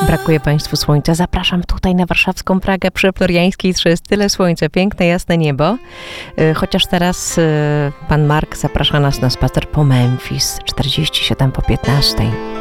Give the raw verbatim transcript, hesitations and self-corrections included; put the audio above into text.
Brakuje Państwu słońca. Zapraszam tutaj na warszawską Pragę przy Floriańskiej trzy. Jest tyle słońca, piękne, jasne niebo. Chociaż teraz pan Mark zaprasza nas na spacer po Memphis. czterdzieści siedem po piętnastej.